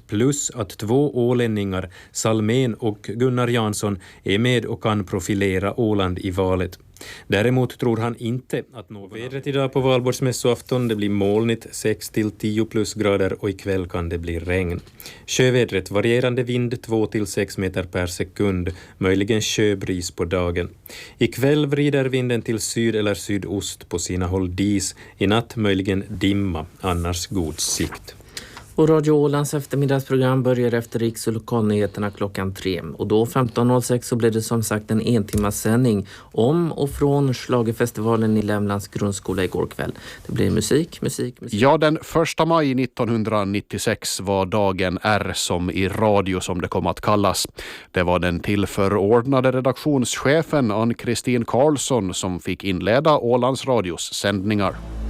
plus att 2 ålänningar, Salmén och Gunnar Jansson, är med och kan profilera Åland i valet. Däremot tror han inte att vädret idag på valborgsmässoafton, det blir molnigt 6-10 plusgrader och ikväll kan det bli regn. Sjövädret, varierande vind 2-6 meter per sekund, möjligen sjöbris på dagen. Ikväll vrider vinden till syd eller sydost, på sina håll dis, i natt möjligen dimma, annars god sikt. Och Radio Ålands eftermiddagsprogram börjar efter riks- och lokalnyheterna klockan 3. Och då 15.06 så blir det som sagt en 1-timmarssändning om och från Schlagerfestivalen i Lämlands grundskola igår kväll. Det blir musik. Ja, den 1 maj 1996 var dagen R som i radio som det kom att kallas. Det var den tillförordnade redaktionschefen Ann-Kristin Karlsson som fick inleda Ålands radios sändningar.